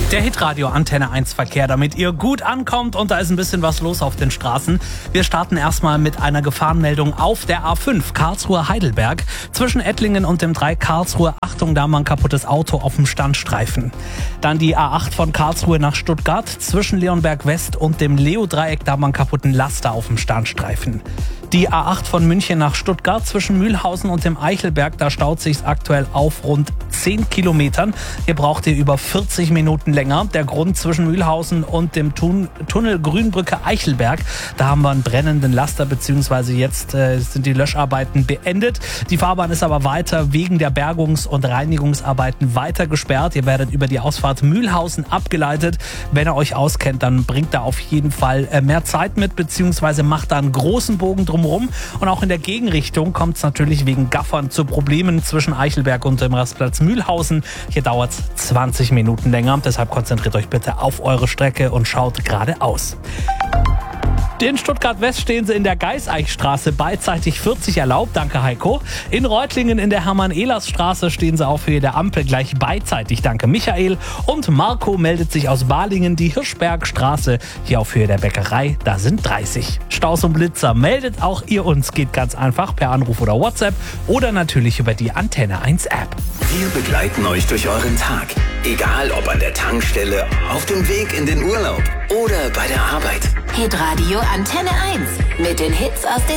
Der Hitradio Antenne 1 Verkehr, damit ihr gut ankommt, und da ist ein bisschen was los auf den Straßen. Wir starten erstmal mit einer Gefahrenmeldung auf der A5 Karlsruhe-Heidelberg. Zwischen Ettlingen und dem Dreieck Karlsruhe, Achtung, da mal ein kaputtes Auto auf dem Standstreifen. Dann die A8 von Karlsruhe nach Stuttgart. Zwischen Leonberg West und dem Leo-Dreieck, da mal einen kaputten Laster auf dem Standstreifen. Die A8 von München nach Stuttgart zwischen Mühlhausen und dem Eichelberg, da staut sich's aktuell auf rund 10 Kilometern. Hier braucht ihr über 40 Minuten länger. Der Grund: zwischen Mühlhausen und dem Tunnel Grünbrücke Eichelberg. Da haben wir einen brennenden Laster, beziehungsweise jetzt sind die Löscharbeiten beendet. Die Fahrbahn ist aber weiter wegen der Bergungs- und Reinigungsarbeiten weiter gesperrt. Ihr werdet über die Ausfahrt Mühlhausen abgeleitet. Wenn ihr euch auskennt, dann bringt da auf jeden Fall mehr Zeit mit, beziehungsweise macht da einen großen Bogen drumherum. Und auch in der Gegenrichtung kommt es natürlich wegen Gaffern zu Problemen zwischen Eichelberg und dem Rastplatz Mühlhausen. Hier dauert es 20 Minuten länger. Deshalb konzentriert euch bitte auf eure Strecke und schaut geradeaus. In Stuttgart-West stehen sie in der Geiseichstraße beidseitig 40 erlaubt, danke Heiko. In Reutlingen in der Hermann-Ehlers-Straße stehen sie auf Höhe der Ampel gleich beidseitig, danke Michael. Und Marco meldet sich aus Balingen, die Hirschbergstraße, hier auf Höhe der Bäckerei, da sind 30. Staus und Blitzer, meldet auch ihr uns, geht ganz einfach per Anruf oder WhatsApp oder natürlich über die Antenne 1 App. Wir begleiten euch durch euren Tag, egal ob an der Tankstelle, auf dem Weg in den Urlaub oder bei der Arbeit. Hitradio Antenne 1 mit den Hits aus den